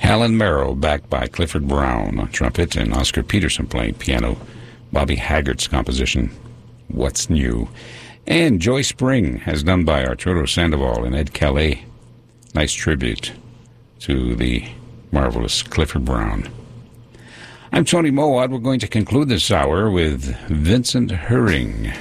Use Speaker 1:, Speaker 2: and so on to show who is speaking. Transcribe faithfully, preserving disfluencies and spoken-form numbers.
Speaker 1: Helen Merrill, backed by Clifford Brown on trumpet, and Oscar Peterson playing piano. Bobby Haggart's composition, What's New? And Joy Spring, as done by Arturo Sandoval and Ed Calais. Nice tribute to the marvelous Clifford Brown. I'm Tony Mowat. We're going to conclude this hour with Vincent Herring.